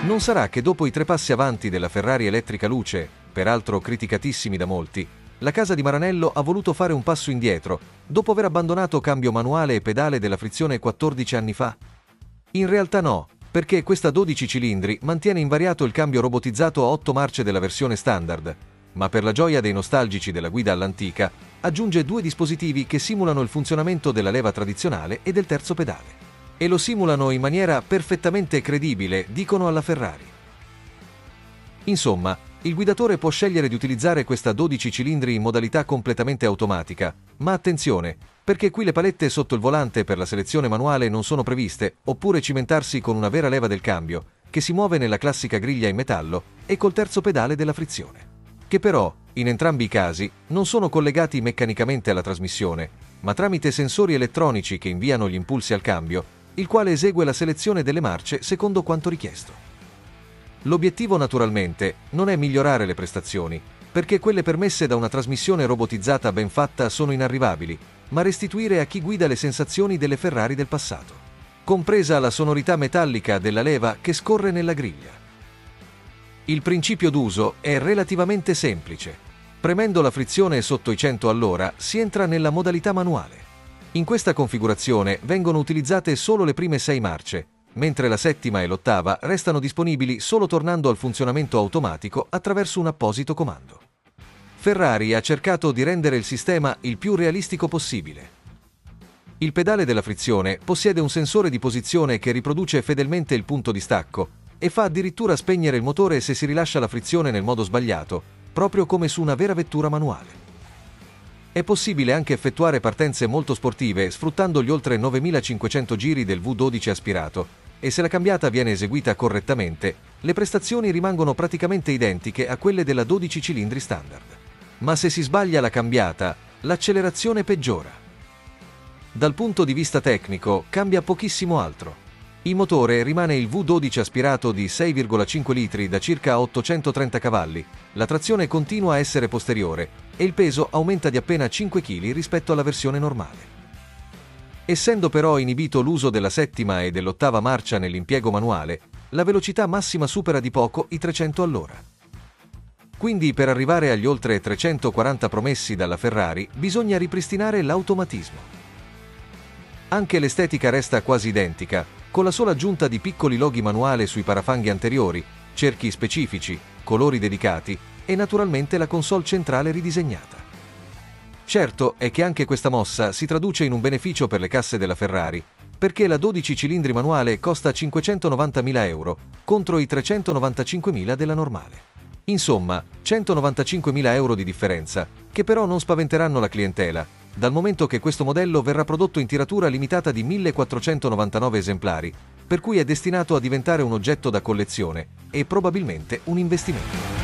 Non sarà che dopo i 3 passi avanti della Ferrari elettrica luce, peraltro criticatissimi da molti, la casa di Maranello ha voluto fare un passo indietro, dopo aver abbandonato cambio manuale e pedale della frizione 14 anni fa? In realtà no, perché questa 12 cilindri mantiene invariato il cambio robotizzato a 8 marce della versione standard, ma per la gioia dei nostalgici della guida all'antica, aggiunge 2 dispositivi che simulano il funzionamento della leva tradizionale e del terzo pedale. E lo simulano in maniera perfettamente credibile, dicono alla Ferrari. Insomma, il guidatore può scegliere di utilizzare questa 12 cilindri in modalità completamente automatica, ma attenzione, perché qui le palette sotto il volante per la selezione manuale non sono previste, oppure cimentarsi con una vera leva del cambio, che si muove nella classica griglia in metallo e col terzo pedale della frizione. Che però, in entrambi i casi, non sono collegati meccanicamente alla trasmissione, ma tramite sensori elettronici che inviano gli impulsi al cambio, il quale esegue la selezione delle marce secondo quanto richiesto. L'obiettivo naturalmente non è migliorare le prestazioni, perché quelle permesse da una trasmissione robotizzata ben fatta sono inarrivabili, ma restituire a chi guida le sensazioni delle Ferrari del passato, compresa la sonorità metallica della leva che scorre nella griglia. Il principio d'uso è relativamente semplice. Premendo la frizione sotto i 100 all'ora si entra nella modalità manuale. In questa configurazione vengono utilizzate solo le prime 6 marce, mentre la settima e l'ottava restano disponibili solo tornando al funzionamento automatico attraverso un apposito comando. Ferrari ha cercato di rendere il sistema il più realistico possibile. Il pedale della frizione possiede un sensore di posizione che riproduce fedelmente il punto di stacco e fa addirittura spegnere il motore se si rilascia la frizione nel modo sbagliato, proprio come su una vera vettura manuale. È possibile anche effettuare partenze molto sportive sfruttando gli oltre 9500 giri del V12 aspirato, e se la cambiata viene eseguita correttamente, le prestazioni rimangono praticamente identiche a quelle della 12 cilindri standard. Ma se si sbaglia la cambiata, l'accelerazione peggiora. Dal punto di vista tecnico, cambia pochissimo altro. Il motore rimane il V12 aspirato di 6,5 litri da circa 830 cavalli, la trazione continua a essere posteriore e il peso aumenta di appena 5 kg rispetto alla versione normale. Essendo però inibito l'uso della settima e dell'ottava marcia nell'impiego manuale, la velocità massima supera di poco i 300 all'ora. Quindi per arrivare agli oltre 340 promessi dalla Ferrari bisogna ripristinare l'automatismo. Anche l'estetica resta quasi identica, con la sola aggiunta di piccoli loghi manuale sui parafanghi anteriori, cerchi specifici, colori dedicati e naturalmente la console centrale ridisegnata. Certo è che anche questa mossa si traduce in un beneficio per le casse della Ferrari, perché la 12 cilindri manuale costa 590.000 euro contro i 395.000 della normale. Insomma, 195.000 euro di differenza, che però non spaventeranno la clientela, dal momento che questo modello verrà prodotto in tiratura limitata di 1499 esemplari, per cui è destinato a diventare un oggetto da collezione e probabilmente un investimento.